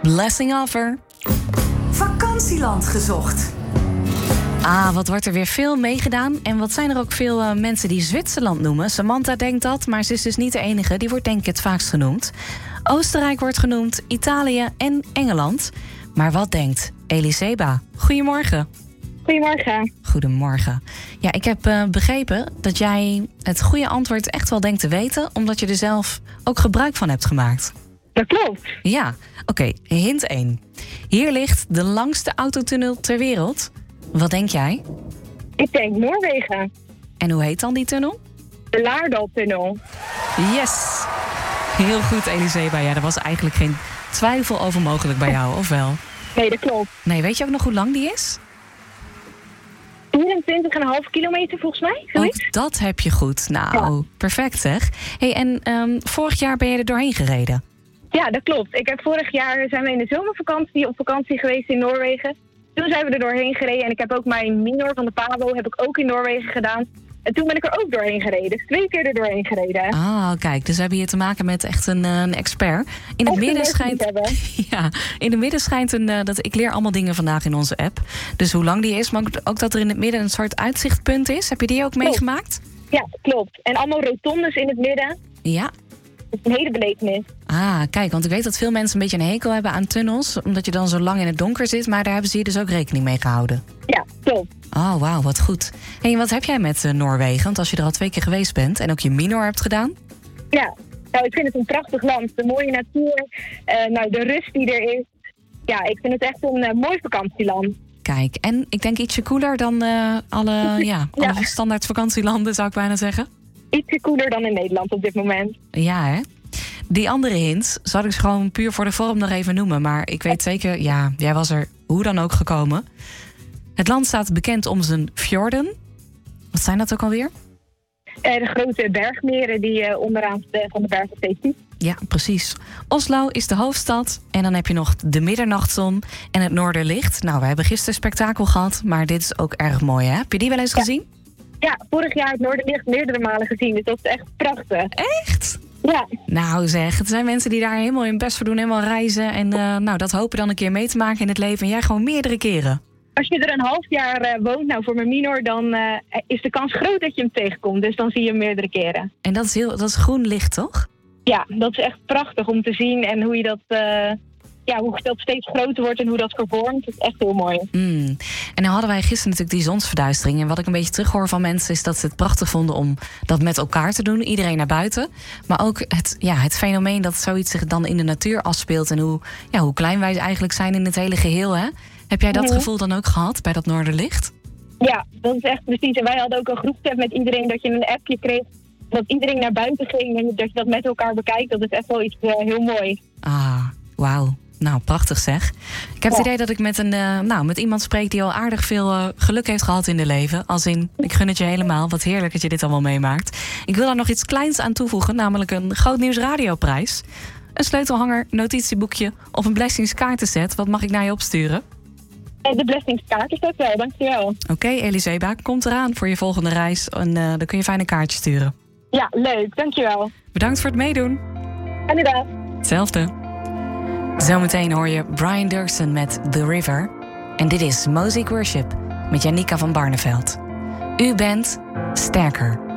Blessing Offer. Vakantieland gezocht. Wat wordt er weer veel meegedaan. En wat zijn er ook veel mensen die Zwitserland noemen. Samantha denkt dat, maar ze is dus niet de enige. Die wordt denk ik het vaakst genoemd. Oostenrijk wordt genoemd, Italië en Engeland. Maar wat denkt Eliseba? Goedemorgen. Goedemorgen. Goedemorgen. Ja, ik heb begrepen dat jij het goede antwoord echt wel denkt te weten, omdat je er zelf ook gebruik van hebt gemaakt. Dat klopt. Ja, oké. Hint 1. Hier ligt de langste autotunnel ter wereld. Wat denk jij? Ik denk Noorwegen. En hoe heet dan die tunnel? De Laardaltunnel. Yes! Heel goed, Eliseba. Ja, er was eigenlijk geen twijfel over mogelijk bij jou, of wel? Nee, dat klopt. Nee, weet je ook nog hoe lang die is? 24,5 kilometer volgens mij. Zoiets? Ook dat heb je goed. Nou, perfect zeg. Hey, en vorig jaar ben je er doorheen gereden? Ja, dat klopt. Vorig jaar zijn we in de zomervakantie op vakantie geweest in Noorwegen. Toen zijn we er doorheen gereden en ik heb ook mijn minor van de Pabo heb ik ook in Noorwegen gedaan. En toen ben ik er ook doorheen gereden. Dus 2 keer er doorheen gereden. Kijk, dus we hebben hier te maken met echt een expert. In het midden schijnt. Ja, in het midden schijnt dat ik leer allemaal dingen vandaag in onze app. Dus hoe lang die is, maar ook dat er in het midden een soort uitzichtpunt is. Heb je die ook meegemaakt? Ja, klopt. En allemaal rotondes in het midden. Ja. Dat is een hele belevenis. Kijk, want ik weet dat veel mensen een beetje een hekel hebben aan tunnels, omdat je dan zo lang in het donker zit, maar daar hebben ze hier dus ook rekening mee gehouden. Ja, klopt. Oh, wauw, wat goed. En wat heb jij met Noorwegen? Want als je er al 2 keer geweest bent en ook je minor hebt gedaan? Ja, nou, ik vind het een prachtig land. De mooie natuur, de rust die er is. Ja, ik vind het echt een mooi vakantieland. Kijk, en ik denk ietsje koeler dan alle standaard vakantielanden, zou ik bijna zeggen. Ietsje koeler dan in Nederland op dit moment. Ja, hè? Die andere hints zal ik gewoon puur voor de vorm nog even noemen. Maar ik weet zeker, ja, jij was er hoe dan ook gekomen. Het land staat bekend om zijn fjorden. Wat zijn dat ook alweer? De grote bergmeren die onderaan van de bergen steeds ziet. Ja, precies. Oslo is de hoofdstad. En dan heb je nog de middernachtzon en het noorderlicht. Nou, we hebben gisteren spektakel gehad, maar dit is ook erg mooi, hè? Heb je die wel eens gezien? Ja, vorig jaar het noorderlicht meerdere malen gezien. Dus dat is echt prachtig. Echt? Ja. Nou zeg, er zijn mensen die daar helemaal hun best voor doen, helemaal reizen. En dat hopen dan een keer mee te maken in het leven. En jij gewoon meerdere keren. Als je er een half jaar woont, voor mijn minor, dan is de kans groot dat je hem tegenkomt. Dus dan zie je hem meerdere keren. En dat is groen licht, toch? Ja, dat is echt prachtig om te zien. En hoe je hoe dat steeds groter wordt en hoe dat vervormt. Dat is echt heel mooi. En nou hadden wij gisteren natuurlijk die zonsverduistering. En wat ik een beetje terughoor van mensen is dat ze het prachtig vonden om dat met elkaar te doen. Iedereen naar buiten. Maar ook het fenomeen dat zoiets zich dan in de natuur afspeelt. En hoe klein wij eigenlijk zijn in het hele geheel. Hè? Heb jij dat gevoel dan ook gehad bij dat noorderlicht? Ja, dat is echt precies. En wij hadden ook een groepsapp met iedereen dat je een appje kreeg. Dat iedereen naar buiten ging en dat je dat met elkaar bekijkt. Dat is echt wel iets heel moois. Wauw. Nou, prachtig zeg. Ik heb het idee dat ik met iemand spreek die al aardig veel geluk heeft gehad in de leven. Als in, ik gun het je helemaal. Wat heerlijk dat je dit allemaal meemaakt. Ik wil daar nog iets kleins aan toevoegen, namelijk een Groot Nieuws radioprijs. Een sleutelhanger, notitieboekje of een blessingskaartenset. Wat mag ik naar je opsturen? De blessingskaartenset wel, dankjewel. Oké, Eliseba, komt eraan voor je volgende reis. En dan kun je fijne kaartjes sturen. Ja, leuk, dankjewel. Bedankt voor het meedoen. Inderdaad. Hetzelfde. Zometeen hoor je Brian Dirksen met The River. En dit is Mosaic Worship met Janica van Barneveld. U bent sterker.